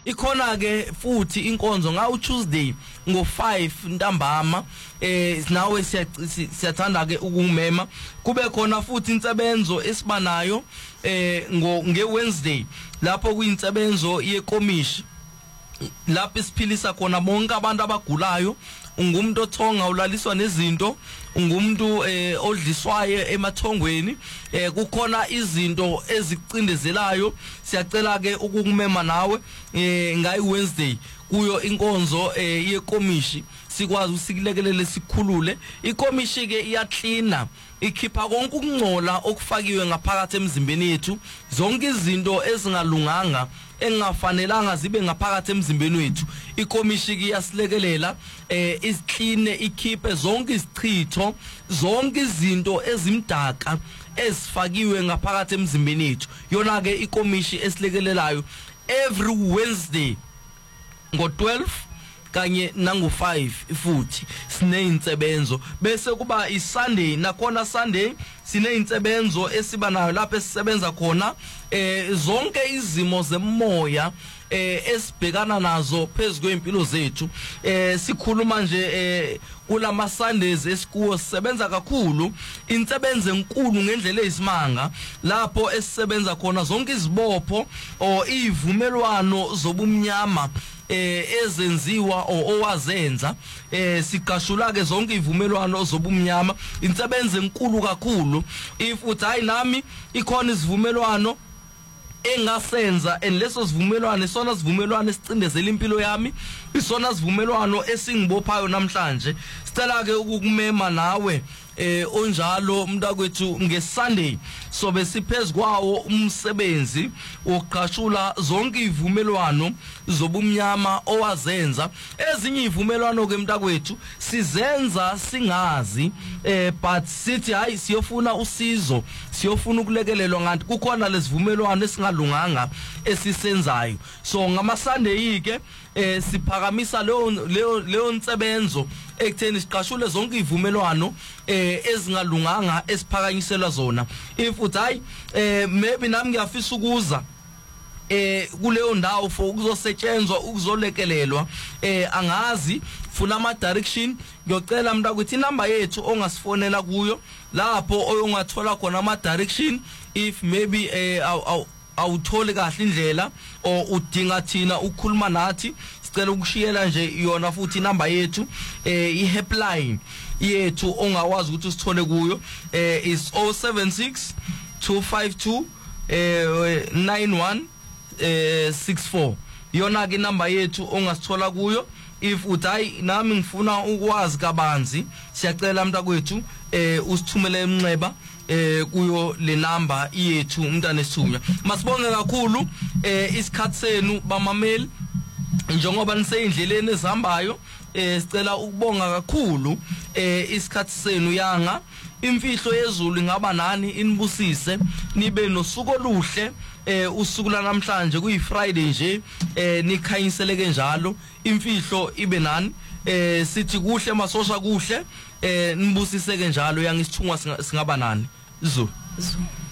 ikhona ke futhi inkonzo ngawu Tuesday ngo5 ntambama nawe siyathanda ke ukumema kube khona futhi insebenzo esibanayo nge-Wednesday lapho kuyinsebenzo yekomishi lapho isiphilisa khona bonke abantu abagulayo ungumuntu othonga ulaliswa nezinto ungumuntu odliswayo emathongweni kukhona izinto ezicindezelayo siyacela ke ukukumema nawe ngayi Wednesday kuyo inkonzo yekomishi sikwazi usikilekelele sikhulule ikomishi ke iyacleana ikhipha konke ukungcola okufakiwe ngaphakathi emzimbeni yethu zonke izinto ezingalunganga engafanelanga zibe ngaphakathi emzimbeni wethu ikomishi ke iyasilekelela isicleane ikhiphe zonke izichitho zonke izinto ezimdaka ezifakiwe ngaphakathi emzimbeni yethu yona ke ikomishi esilekelelayo every Wednesday ngo12 kanye nangu5 futhi sineyinsebenzo bese kuba iSunday nakhona Sunday sineyinsebenzo esiba nayo lapho esisebenza khona zonke izimo zemoya esibhekana nazo phezulu kwempilo zethu sikhuluma nje kulama Sundays esikuwo sisebenza kakhulu insebenze enkulu ngendlela ezisimanga lapho esisebenza khona zonke izibopho izivumelwano zobumnyama ezenziwa owazenza sigashula ke zonke izivumelwano zobumnyama insebenze enkulu kakhulu ifuthi hayi nami ikhona izivumelwano engasenza leso sivumelwano isona sivumelwano esicindezela impilo yami isona sivumelwano esingibophayo namhlanje sicela ke ukukumema nawe onjalo mntakwethu ngeSunday sobe siphezukwawo umsebenzi wokuqashula zonke izivumelwano zobumnyama owazenza ezinye izivumelwano ke mntakwethu sizenza singazi but sithi hayi siyofuna usizo siyofuna ukulekelelwa nganti kukhona lesivumelwano esingalunganga esisenzayo so ngama Sunday ke siphakamisa leyo nsebenzo ekutheni siqashule zonke izivumelwano ezingalunganga esiphakanyiselwa zona ifuthi hayi maybe nami ngiyafisa ukuza kuleyo ndawo for ukuzosetshenzwa ukuzolekelelwa angazi funa ama direction ngiyocela mntakwethu inamba yethu ongasifonela kuyo lapho oyongathola khona ama direction if maybe awuthole kahle indlela o udinga thina ukukhuluma nathi sicela ukushiyela nje yona futhi inamba yethu i-helpline yethu ongawazi ukuthi usithole kuyo is 076 252 9164 yona ke inamba yethu ongasithola kuyo if uthi nami ngifuna ukwazi kabanzi siyacela mntakwethu usithumele emnxeba kuyo le number yethu umntana esithunywa masibonge kakhulu isikhathi senu bamameli njengoba niseyindleleni ezihambayo sicela ukubonga kakhulu isikhathi senu yanga imfihlo yezulu ingaba nani inibusise nibe nosuku oluhle usuku la namhlanje kuyi Friday nje nikhanyisele njalo imfihlo ibe nani sithi kuhle masosha kuhle nibusise ke njalo yangisithungwa singaba nani Zulu